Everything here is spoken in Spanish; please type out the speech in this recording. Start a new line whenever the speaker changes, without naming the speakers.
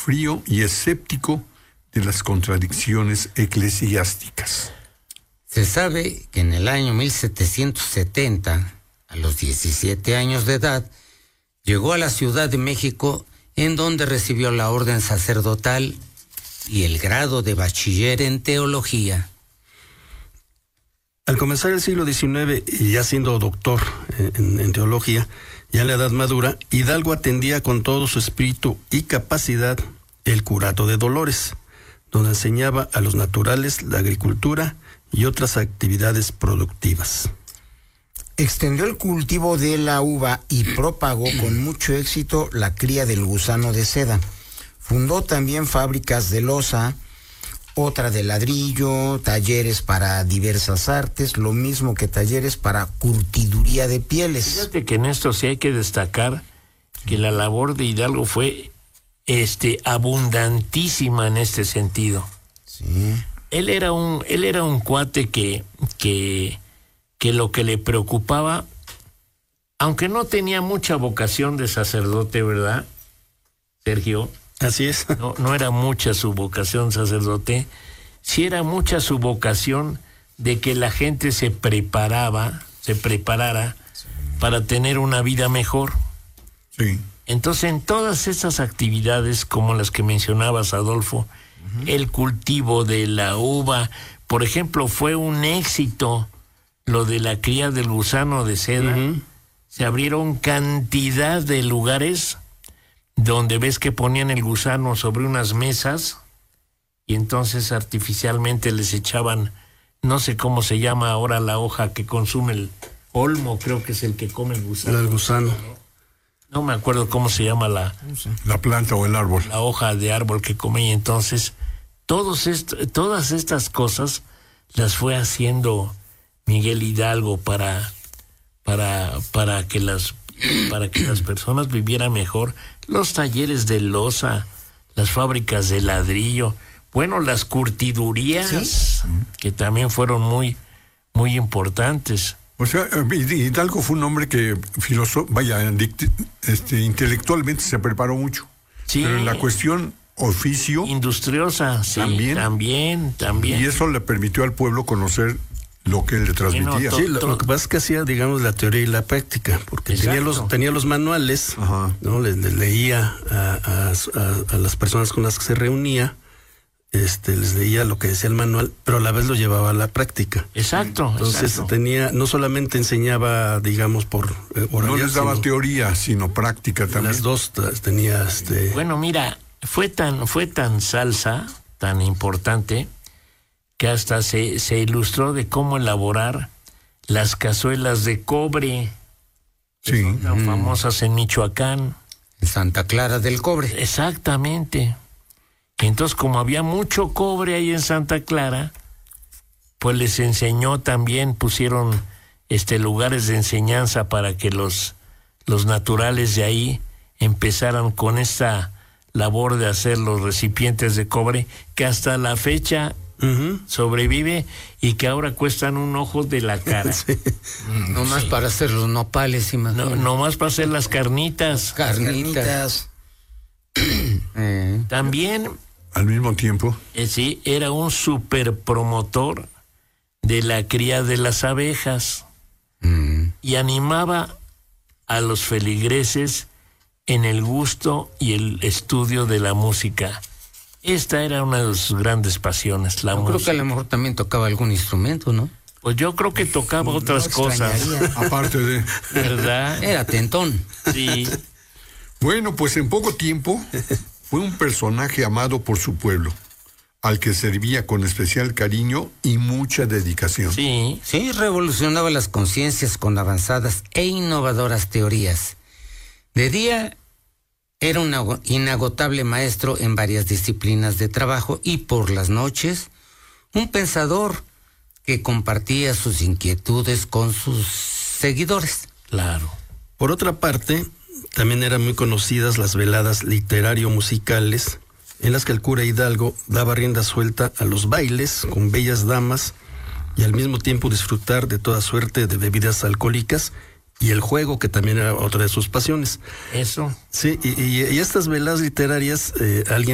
frío y escéptico de las contradicciones eclesiásticas.
Se sabe que en el año 1770, a los 17 años de edad, llegó a la Ciudad de México, en donde recibió la orden sacerdotal y el grado de bachiller en teología.
Al comenzar el siglo XIX, y ya siendo doctor en teología, ya en la edad madura, Hidalgo atendía con todo su espíritu y capacidad el curato de dolores, donde enseñaba a los naturales la agricultura y otras actividades productivas.
Extendió el cultivo de la uva y propagó con mucho éxito la cría del gusano de seda. Fundó también fábricas de loza, otra de ladrillo, talleres para diversas artes, lo mismo que talleres para curtiduría de pieles.
Fíjate que en esto sí hay que destacar que la labor de Hidalgo fue abundantísima en este sentido.
Sí.
Él era un cuate que lo que le preocupaba, aunque no tenía mucha vocación de sacerdote, ¿verdad, Sergio?
Así es.
No era mucha su vocación sacerdote, sí era mucha su vocación de que la gente se preparara para tener una vida mejor.
Sí.
Entonces, en todas estas actividades, como las que mencionabas, Adolfo, el cultivo de la uva, por ejemplo, fue un éxito lo de la cría del gusano de seda. Se abrieron cantidad de lugares donde ves que ponían el gusano sobre unas mesas y entonces artificialmente les echaban, no sé cómo se llama ahora la hoja que consume el olmo, creo que es el que come el gusano.
El gusano.
No me acuerdo cómo se llama la
planta o el árbol.
La hoja de árbol que come, y entonces todas estas cosas las fue haciendo Miguel Hidalgo para que las personas vivieran mejor. Los talleres de loza, las fábricas de ladrillo, bueno, las curtidurías, ¿sí?, que también fueron muy, muy importantes.
O sea, Hidalgo fue un hombre que intelectualmente se preparó mucho.
Sí.
Pero en la cuestión oficio
industriosa, sí, también.
Y eso le permitió al pueblo conocer lo que él le transmitía.
Sí, lo que pasa es que hacía, digamos, la teoría y la práctica, porque tenía los manuales, ¿no? Les leía a las personas con las que se reunía, les leía lo que decía el manual, pero a la vez lo llevaba a la práctica.
Exacto.
Entonces no solamente enseñaba, digamos, por oral,
no les daba teoría, sino práctica también.
Las dos tenía.
Bueno, mira, fue tan salsa, tan importante, que hasta se ilustró de cómo elaborar las cazuelas de cobre, que son tan famosas en Michoacán.
En Santa Clara del Cobre.
Exactamente. Entonces, como había mucho cobre ahí en Santa Clara, pues les enseñó también, pusieron lugares de enseñanza para que los naturales de ahí empezaran con esta labor de hacer los recipientes de cobre, que hasta la fecha sobrevive y que ahora cuestan un ojo de la cara.
Sí. Nomás para hacer los nopales, imagínate.
Nomás para hacer las carnitas. También,
al mismo tiempo,
sí, era un super promotor de la cría de las abejas y animaba a los feligreses en el gusto y el estudio de la música. Esta era una de sus grandes pasiones, la música.
Creo que a lo mejor también tocaba algún instrumento, ¿no?
Pues yo creo que tocaba otras cosas.
Aparte de...
¿Verdad?
Era tentón.
Sí.
Bueno, pues en poco tiempo fue un personaje amado por su pueblo, al que servía con especial cariño y mucha dedicación.
Sí.
Sí, revolucionaba las conciencias con avanzadas e innovadoras teorías. De día era un inagotable maestro en varias disciplinas de trabajo, y por las noches un pensador que compartía sus inquietudes con sus seguidores.
Claro.
Por otra parte, también eran muy conocidas las veladas literario-musicales, en las que el cura Hidalgo daba rienda suelta a los bailes con bellas damas y al mismo tiempo disfrutar de toda suerte de bebidas alcohólicas y el juego, que también era otra de sus pasiones.
Eso.
Sí, y estas veladas literarias, alguien